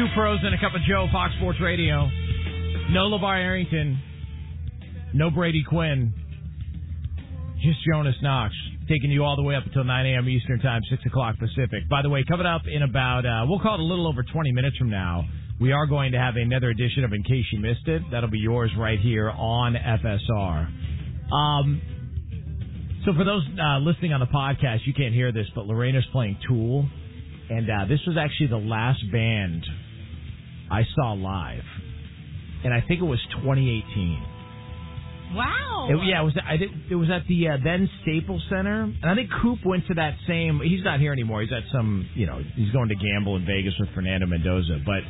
Two pros and a cup of Joe, Fox Sports Radio. No LeVar Arrington. No Brady Quinn. Just Jonas Knox. Taking you all the way up until 9 a.m. Eastern Time, 6 o'clock Pacific. By the way, coming up in about, we'll call it a little over 20 minutes from now, we are going to have another edition of In Case You Missed It. That'll be yours right here on FSR. So for those listening on the podcast, you can't hear this, but Lorena's playing Tool. And this was actually the last band I saw live. And I think it was 2018. Wow. It was at the then Staples Center. And I think Coop went to that same... He's not here anymore. He's at some... he's going to gamble in Vegas with Fernando Mendoza. But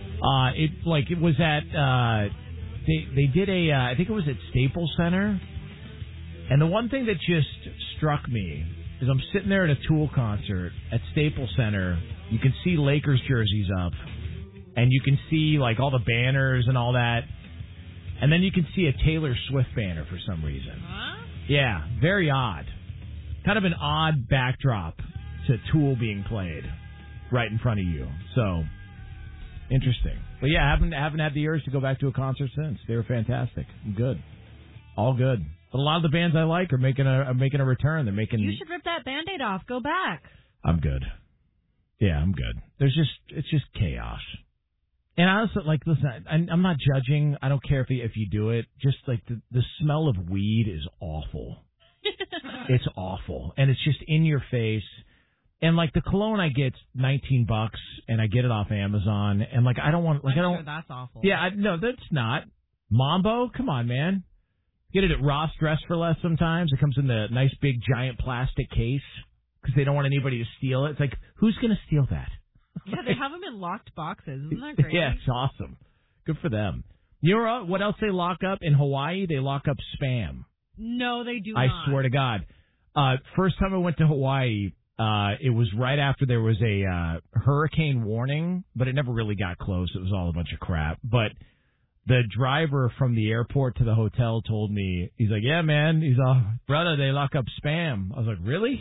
it was at... They did a... I think it was at Staples Center. And the one thing that just struck me is I'm sitting there at a Tool concert at Staples Center. You can see Lakers jerseys up, and you can see like all the banners and all that, and then you can see a Taylor Swift banner for some reason. Huh? Yeah, very odd. Kind of an odd backdrop to Tool being played right in front of you. So interesting. But yeah, I haven't had the urge to go back to a concert since. They were fantastic. I'm good. All good. But a lot of the bands I like are making a return. They're making. You should rip that Band-Aid off. Go back. I'm good. Yeah, I'm good. It's just chaos. And honestly, listen, I'm not judging. I don't care if you do it. Just like the smell of weed is awful. It's awful, and it's just in your face. And like the cologne I get $19, and I get it off Amazon. And like I don't want Sure, that's awful. Yeah, no, that's not Mambo. Come on, man. Get it at Ross Dress for Less sometimes. It comes in the nice big giant plastic case because they don't want anybody to steal it. It's like, who's going to steal that? Yeah, they have them in locked boxes. Isn't that great? Yeah, it's awesome. Good for them. You know what else they lock up in Hawaii? They lock up Spam. No, they do not. I swear to God. First time I went to Hawaii, it was right after there was a hurricane warning, but it never really got close. It was all a bunch of crap. But the driver from the airport to the hotel told me, he's like, yeah, man. He's all, brother, they lock up Spam. I was like, really?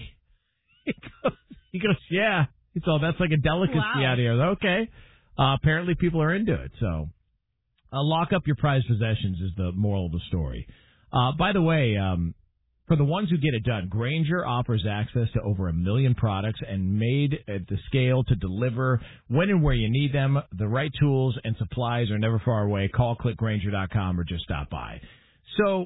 He goes, yeah. He's all, that's like a delicacy out here. Okay. Apparently people are into it. So lock up your prized possessions is the moral of the story. By the way, for the ones who get it done, Grainger offers access to over 1 million products and made at the scale to deliver when and where you need them. The right tools and supplies are never far away. Call clickgrainger.com or just stop by. So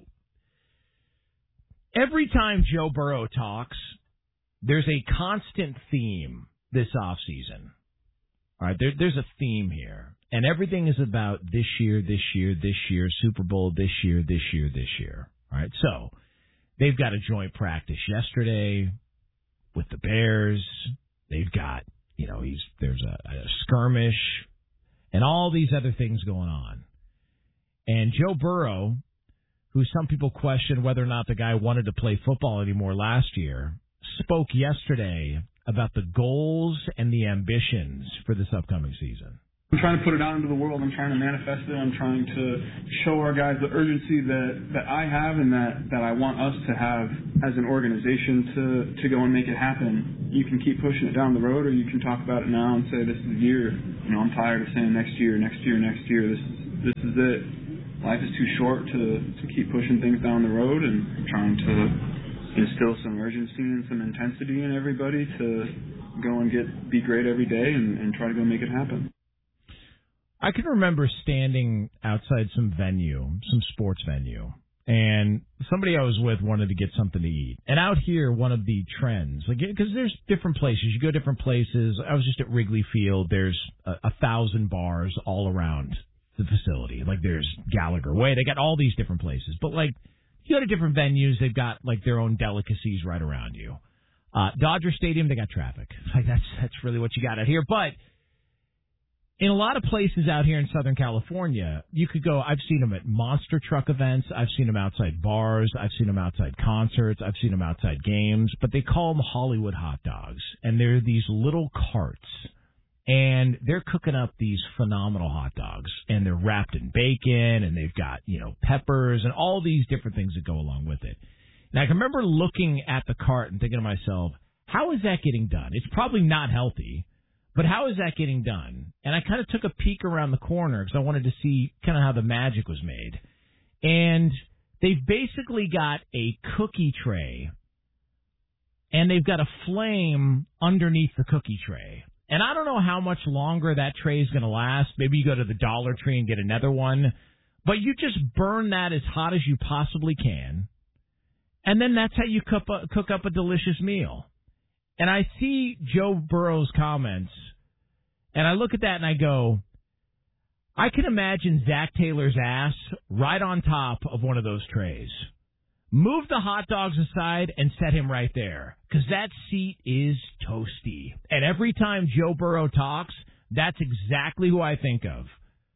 every time Joe Burrow talks, there's a constant theme this offseason. All right, there's a theme here. And everything is about this year, Super Bowl, this year. All right, so they've got a joint practice yesterday with the Bears. They've got, there's a skirmish and all these other things going on. And Joe Burrow, who some people question whether or not the guy wanted to play football anymore last year, spoke yesterday about the goals and the ambitions for this upcoming season. I'm trying to put it out into the world. I'm trying to manifest it. I'm trying to show our guys the urgency that I have and that I want us to have as an organization to go and make it happen. You can keep pushing it down the road, or you can talk about it now and say, this is the year. I'm tired of saying next year. This is it. Life is too short to keep pushing things down the road, and trying to instill some urgency and some intensity in everybody to go and be great every day and try to go make it happen. I can remember standing outside some sports venue, and somebody I was with wanted to get something to eat. And out here, one of the trends, because there's different places. You go different places. I was just at Wrigley Field. There's 1,000 bars all around the facility. Like, there's Gallagher Way. They got all these different places. But, you go to different venues, they've got, their own delicacies right around you. Dodger Stadium, they got traffic. That's really what you got out here. But in a lot of places out here in Southern California, you could go, I've seen them at monster truck events, I've seen them outside bars, I've seen them outside concerts, I've seen them outside games, but they call them Hollywood hot dogs. And they're these little carts, and they're cooking up these phenomenal hot dogs, and they're wrapped in bacon, and they've got, peppers and all these different things that go along with it. And I can remember looking at the cart and thinking to myself, how is that getting done? It's probably not healthy. But how is that getting done? And I kind of took a peek around the corner because I wanted to see kind of how the magic was made. And they've basically got a cookie tray, and they've got a flame underneath the cookie tray. And I don't know how much longer that tray is going to last. Maybe you go to the Dollar Tree and get another one. But you just burn that as hot as you possibly can. And then that's how you cook up a delicious meal. And I see Joe Burrow's comments, and I look at that and I go, I can imagine Zach Taylor's ass right on top of one of those trays. Move the hot dogs aside and set him right there, because that seat is toasty. And every time Joe Burrow talks, that's exactly who I think of.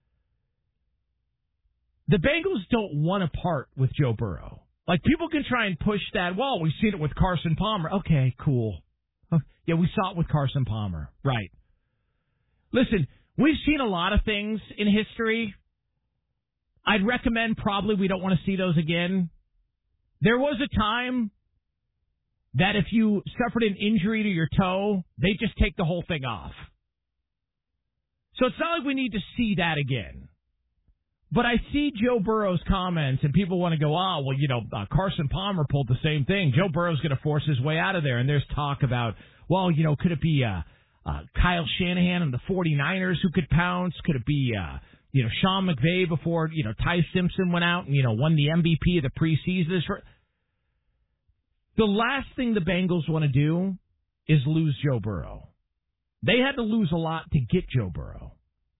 The Bengals don't want to part with Joe Burrow. Like, people can try and push that, well, we've seen it with Carson Palmer. Okay, cool. Yeah, we saw it with Carson Palmer. Right. Listen, we've seen a lot of things in history. I'd recommend probably we don't want to see those again. There was a time that if you suffered an injury to your toe, they just take the whole thing off. So it's not like we need to see that again. But I see Joe Burrow's comments, and people want to go, Carson Palmer pulled the same thing. Joe Burrow's going to force his way out of there. And there's talk about, could it be Kyle Shanahan and the 49ers who could pounce? Could it be, Sean McVay before, Ty Simpson went out and, won the MVP of the preseason? The last thing the Bengals want to do is lose Joe Burrow. They had to lose a lot to get Joe Burrow.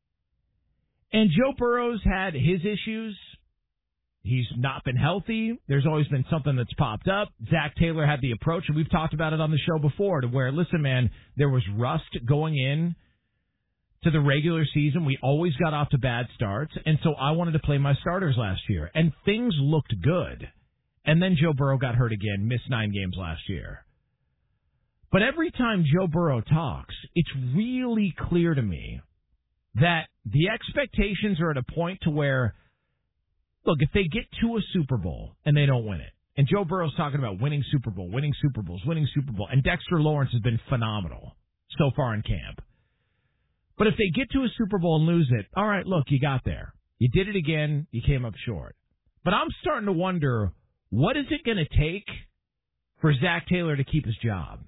And Joe Burrow's had his issues. He's not been healthy. There's always been something that's popped up. Zach Taylor had the approach, and we've talked about it on the show before, to where, listen, man, there was rust going in to the regular season. We always got off to bad starts, and so I wanted to play my starters last year, and things looked good. And then Joe Burrow got hurt again, missed 9 games last year. But every time Joe Burrow talks, it's really clear to me that the expectations are at a point to where, look, if they get to a Super Bowl and they don't win it, and Joe Burrow's talking about winning Super Bowl, winning Super Bowls, and Dexter Lawrence has been phenomenal so far in camp. But if they get to a Super Bowl and lose it, all right, look, you got there. You did it again. You came up short. But I'm starting to wonder, what is it going to take for Zach Taylor to keep his job?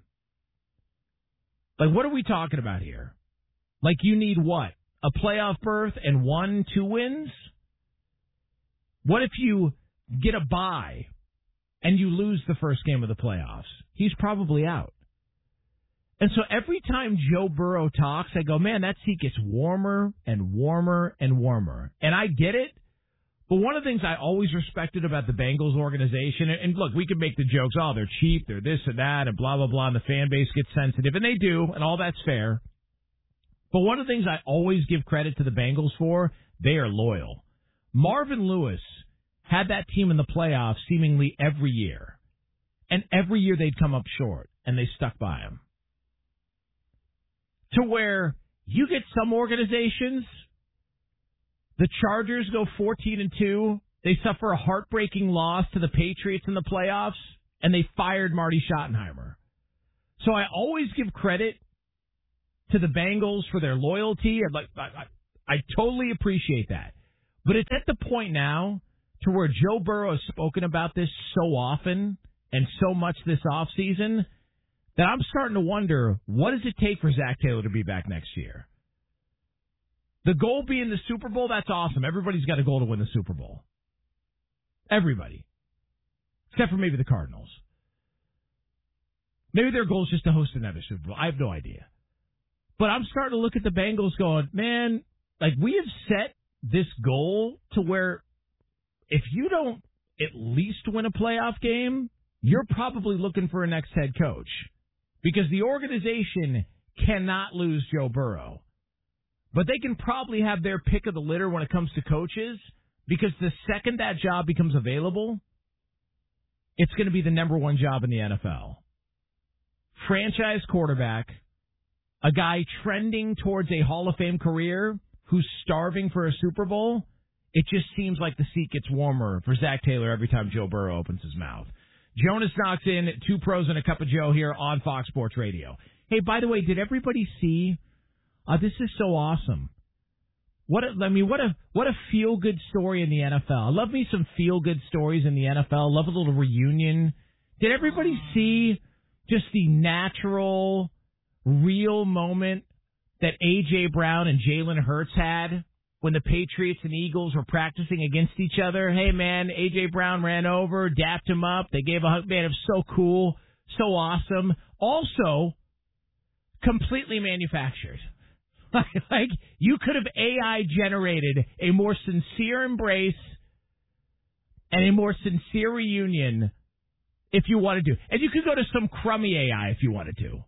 Like, what are we talking about here? Like, you need what? A playoff berth and 1-2 wins? What if you get a bye and you lose the first game of the playoffs? He's probably out. And so every time Joe Burrow talks, I go, man, that seat gets warmer and warmer and warmer. And I get it. But one of the things I always respected about the Bengals organization, and look, we can make the jokes, oh, they're cheap, they're this and that, and blah, blah, blah, and the fan base gets sensitive, and they do, and all that's fair. But one of the things I always give credit to the Bengals for, they are loyal. Marvin Lewis had that team in the playoffs seemingly every year. And every year they'd come up short, and they stuck by him. To where you get some organizations, the Chargers go 14-2, they suffer a heartbreaking loss to the Patriots in the playoffs, and they fired Marty Schottenheimer. So I always give credit to the Bengals for their loyalty. I totally appreciate that. But it's at the point now to where Joe Burrow has spoken about this so often and so much this offseason that I'm starting to wonder, what does it take for Zach Taylor to be back next year? The goal being the Super Bowl, that's awesome. Everybody's got a goal to win the Super Bowl. Everybody. Except for maybe the Cardinals. Maybe their goal is just to host another Super Bowl. I have no idea. But I'm starting to look at the Bengals going, man, like, we have set this goal to where if you don't at least win a playoff game, you're probably looking for a next head coach. Because the organization cannot lose Joe Burrow. But they can probably have their pick of the litter when it comes to coaches, because the second that job becomes available, it's going to be the number one job in the NFL. Franchise quarterback, a guy trending towards a Hall of Fame career who's starving for a Super Bowl. It just seems like the seat gets warmer for Zach Taylor every time Joe Burrow opens his mouth. Jonas knocks in 2 pros and a cup of Joe here on Fox Sports Radio. Hey, by the way, did everybody see This is so awesome. What a feel-good story in the NFL. I love me some feel-good stories in the NFL. Love a little reunion. Did everybody see just the natural, real moment that A.J. Brown and Jalen Hurts had when the Patriots and Eagles were practicing against each other? Hey, man, A.J. Brown ran over, dapped him up. They gave a hug. Man, it was so cool, so awesome. Also, completely manufactured. Like, you could have AI generated a more sincere embrace and a more sincere reunion if you wanted to. And you could go to some crummy AI if you wanted to.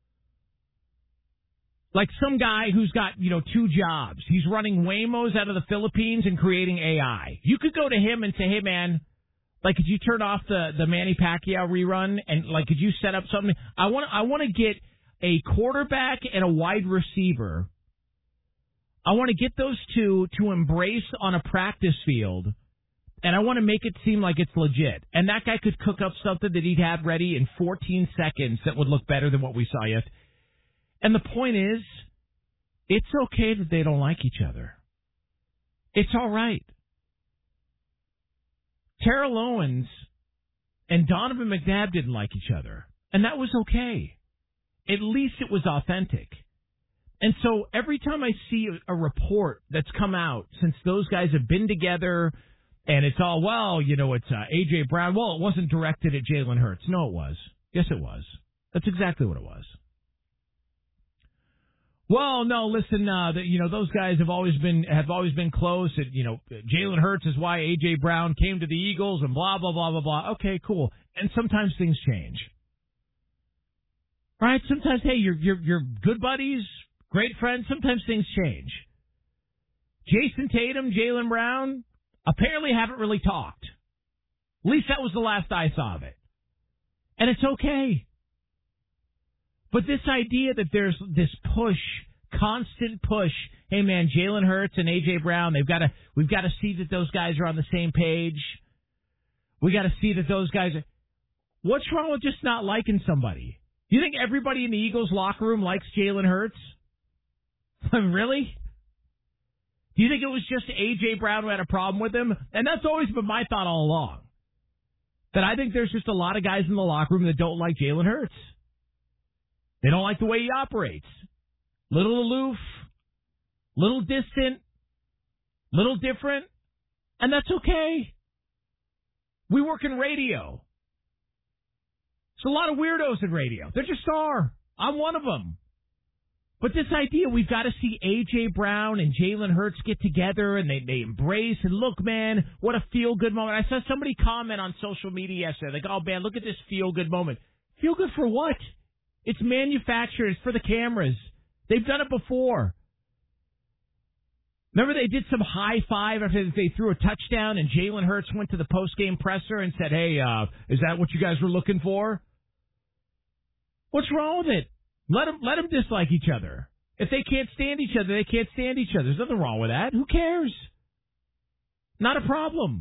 Like some guy who's got, 2 jobs. He's running Waymos out of the Philippines and creating AI. You could go to him and say, hey, man, like, could you turn off the Manny Pacquiao rerun? And, like, could you set up something? I want to get a quarterback and a wide receiver. I want to get those two to embrace on a practice field, and I want to make it seem like it's legit. And that guy could cook up something that he'd have ready in 14 seconds that would look better than what we saw yet. And the point is, it's okay that they don't like each other. It's all right. Terrell Owens and Donovan McNabb didn't like each other, and that was okay. At least it was authentic. And so every time I see a report that's come out since those guys have been together and it's all, it's A.J. Brown. Well, it wasn't directed at Jalen Hurts. No, it was. Yes, it was. That's exactly what it was. Well, no, listen, those guys have always been close. Jalen Hurts is why A.J. Brown came to the Eagles and blah, blah, blah, blah, blah. Okay, cool. And sometimes things change. Right? Sometimes, hey, you're good buddies. Great friends, sometimes things change. Jason Tatum, Jaylen Brown, apparently haven't really talked. At least that was the last I saw of it. And it's okay. But this idea that there's this push, constant push, hey man, Jalen Hurts and A.J. Brown, we've got to see that those guys are on the same page. We got to see that those guys are... What's wrong with just not liking somebody? You think everybody in the Eagles locker room likes Jalen Hurts? Really? Do you think it was just A.J. Brown who had a problem with him? And that's always been my thought all along. That I think there's just a lot of guys in the locker room that don't like Jalen Hurts. They don't like the way he operates. Little aloof, little distant, little different, and that's okay. We work in radio. There's a lot of weirdos in radio. There just are. I'm one of them. But this idea, we've got to see A.J. Brown and Jalen Hurts get together and they embrace and look, man, what a feel-good moment. I saw somebody comment on social media yesterday. Like, oh, man, look at this feel-good moment. Feel good for what? It's manufactured. It's for the cameras. They've done it before. Remember they did some high five after they threw a touchdown and Jalen Hurts went to the post-game presser and said, hey, is that what you guys were looking for? What's wrong with it? Let them dislike each other. If they can't stand each other, they can't stand each other. There's nothing wrong with that. Who cares? Not a problem.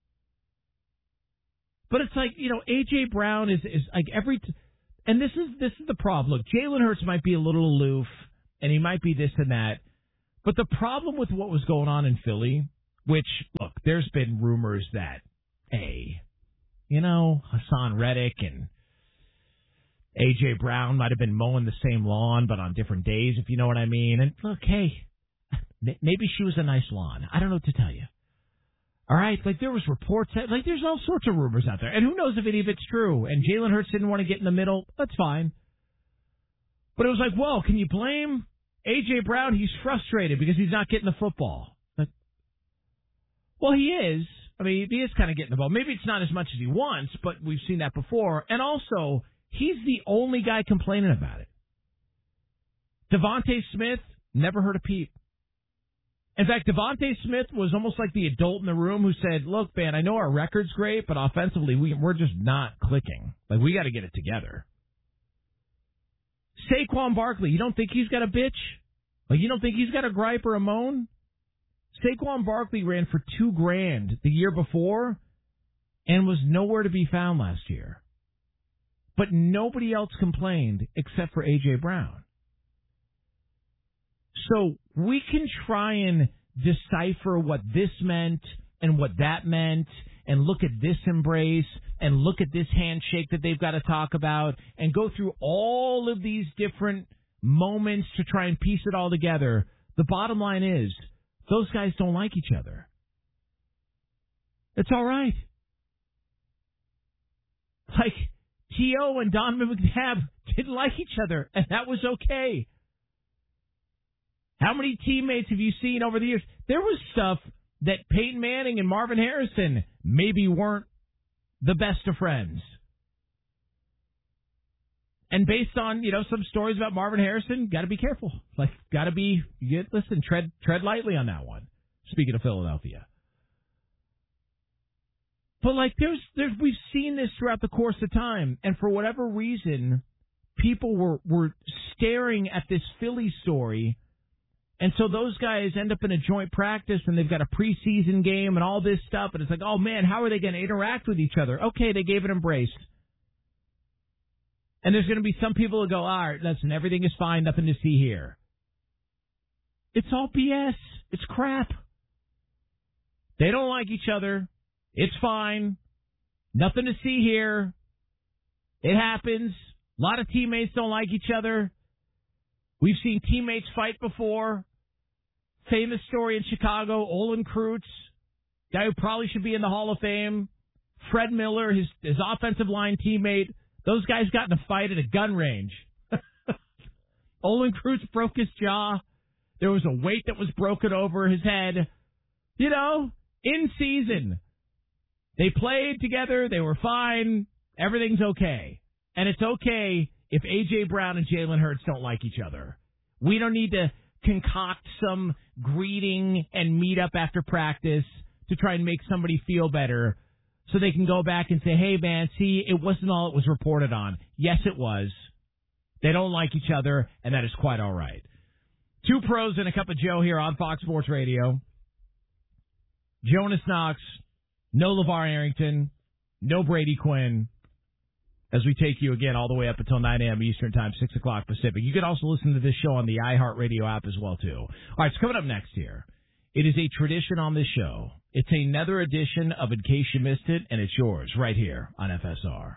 But it's like, A.J. Brown is like and this is the problem. Look, Jalen Hurts might be a little aloof, and he might be this and that. But the problem with what was going on in Philly, which, look, there's been rumors that, hey, Hassan Reddick and A.J. Brown might have been mowing the same lawn, but on different days, if you know what I mean. And look, hey, maybe she was a nice lawn. I don't know what to tell you. All right, like there was reports that, like there's all sorts of rumors out there. And who knows if any of it's true. And Jalen Hurts didn't want to get in the middle. That's fine. But it was like, well, can you blame A.J. Brown? He's frustrated because he's not getting the football. Like, well, he is. I mean, he is kind of getting the ball. Maybe it's not as much as he wants, but we've seen that before. And also, he's the only guy complaining about it. Devontae Smith, never heard a peep. In fact, Devontae Smith was almost like the adult in the room who said, look, man, I know our record's great, but offensively, we're just not clicking. Like, we got to get it together. Saquon Barkley, you don't think he's got a bitch? Like, you don't think he's got a gripe or a moan? Saquon Barkley ran for $2,000 the year before and was nowhere to be found last year. But nobody else complained except for A.J. Brown. So we can try and decipher what this meant and what that meant and look at this embrace and look at this handshake that they've got to talk about and go through all of these different moments to try and piece it all together. The bottom line is those guys don't like each other. It's all right. Like, T.O. and Donovan McNabb didn't like each other, and that was okay. How many teammates have you seen over the years? There was stuff that Peyton Manning and Marvin Harrison maybe weren't the best of friends. And based on, some stories about Marvin Harrison, got to be careful. Like, got to be, listen, tread lightly on that one. Speaking of Philadelphia. But like, we've seen this throughout the course of time, and for whatever reason, people were staring at this Philly story, and so those guys end up in a joint practice, and they've got a preseason game and all this stuff, and it's like, oh man, how are they going to interact with each other? Okay, they gave an embrace. And there's going to be some people who go, all right, listen, everything is fine, nothing to see here. It's all BS. It's crap. They don't like each other. It's fine. Nothing to see here. It happens. A lot of teammates don't like each other. We've seen teammates fight before. Famous story in Chicago, Olin Kreutz, guy who probably should be in the Hall of Fame. Fred Miller, his offensive line teammate. Those guys got in a fight at a gun range. Olin Kreutz broke his jaw. There was a weight that was broken over his head. In season. They played together. They were fine. Everything's okay. And it's okay if A.J. Brown and Jalen Hurts don't like each other. We don't need to concoct some greeting and meet up after practice to try and make somebody feel better so they can go back and say, hey, man, see, it wasn't all it was reported on. Yes, it was. They don't like each other, and that is quite all right. Two pros and a cup of Joe here on Fox Sports Radio. Jonas Knox, no LeVar Arrington, no Brady Quinn, as we take you again all the way up until 9 a.m. Eastern Time, 6 o'clock Pacific. You can also listen to this show on the iHeartRadio app as well, too. All right, so coming up next here, it is a tradition on this show. It's another edition of In Case You Missed It, and it's yours right here on FSR.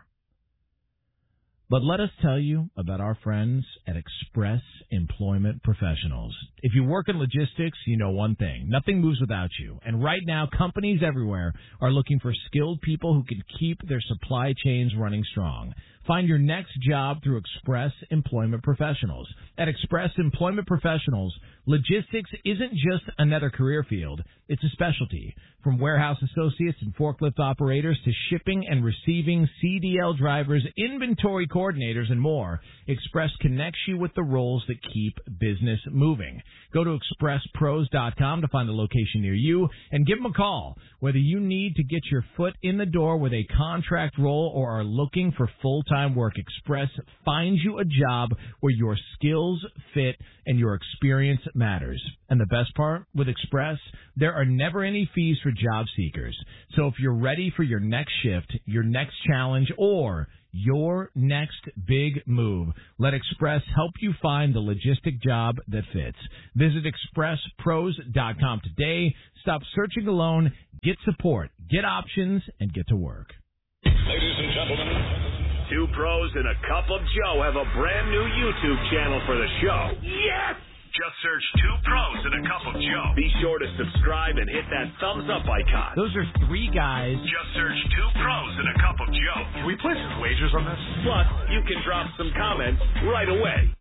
But let us tell you about our friends at Express Employment Professionals. If you work in logistics, you know one thing. Nothing moves without you. And right now, companies everywhere are looking for skilled people who can keep their supply chains running strong. Find your next job through Express Employment Professionals. At Express Employment Professionals, logistics isn't just another career field. It's a specialty. From warehouse associates and forklift operators to shipping and receiving CDL drivers, inventory coordinators, and more, Express connects you with the roles that keep business moving. Go to expresspros.com to find a location near you and give them a call. Whether you need to get your foot in the door with a contract role or are looking for full-time work, Express finds you a job where your skills fit and your experience matters. And the best part, with Express, there are never any fees for job seekers. So if you're ready for your next shift, your next challenge, or your next big move, let Express help you find the logistic job that fits. Visit expresspros.com today. Stop searching alone. Get support. Get options and get to work. Ladies and gentlemen, two pros and a cup of Joe have a brand new YouTube channel for the show. Yes! Just search Two Pros and a Cup of Joe. Be sure to subscribe and hit that thumbs up icon. Those are three guys. Just search Two Pros and a Cup of Joe. Can we place some wagers on this? Plus, you can drop some comments right away.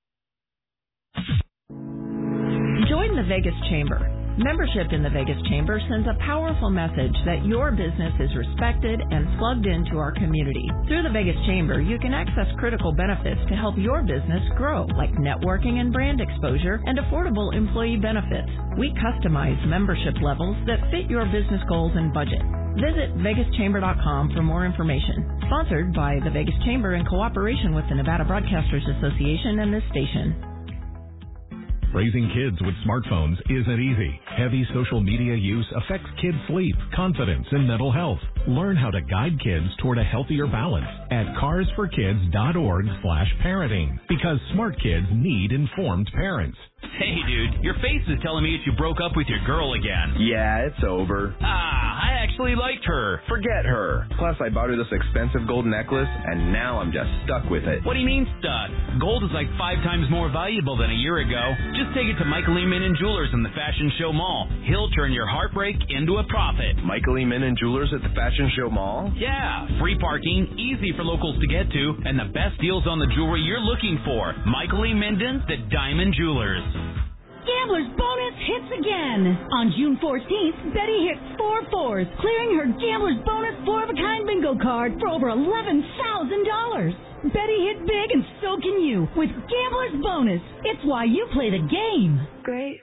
Join the Vegas Chamber. Membership in the Vegas Chamber sends a powerful message that your business is respected and plugged into our community. Through the Vegas Chamber, you can access critical benefits to help your business grow, like networking and brand exposure and affordable employee benefits. We customize membership levels that fit your business goals and budget. Visit vegaschamber.com for more information. Sponsored by the Vegas Chamber in cooperation with the Nevada Broadcasters Association and this station. Raising kids with smartphones isn't easy. Heavy social media use affects kids' sleep, confidence, and mental health. Learn how to guide kids toward a healthier balance at carsforkids.org/parenting, because smart kids need informed parents. Hey, dude, your face is telling me that you broke up with your girl again. Yeah, it's over. I actually liked her. Forget her. Plus, I bought her this expensive gold necklace, and now I'm just stuck with it. What do you mean stuck? Gold is like 5 times more valuable than a year ago. Just take it to Michael E. Min & Jewelers in the Fashion Show Mall. He'll turn your heartbreak into a profit. Michael E. Min & Jewelers at the Fashion Show Mall? Yeah, free parking, easy for locals to get to, and the best deals on the jewelry you're looking for. Michael E. Minden's The Diamond Jewelers. Gambler's Bonus hits again. On June 14th, Betty hit 4 fours, clearing her Gambler's Bonus 4-of-a-kind bingo card for over $11,000. Betty hit big, and so can you with Gambler's Bonus. It's why you play the game. Great.